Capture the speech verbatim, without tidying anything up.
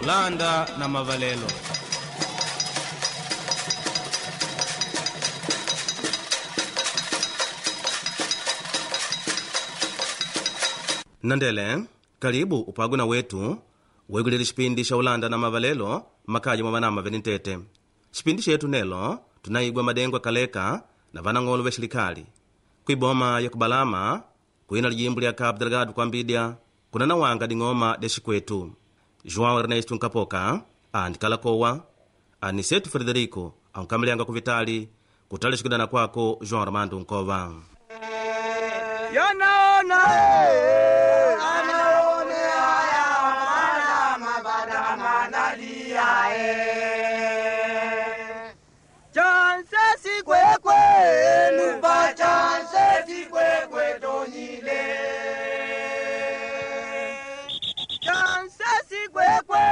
Ulanda na Mavalelo. Nandele, karibu upaguna wetu wegulile chipindi cha Ulanda na Mavalelo makaji mwa manama venintete. Chipindi chetu nelo tunaigwa madengo kaleka na vanang'olo ve shilikali kuiboma ya kubalama kuina lijimbu lya Cabo Delgado kwa mbidya kuna na wanga ding'oma deshi kwetu. João Ernesto Nkapoka andikala kowa Anisetu Frederico ankamilianga kuvitali kutali shikidana kwako João Armando Nkova. Yanaona anaone haya mana mabada manalia eh chansa si kwekwe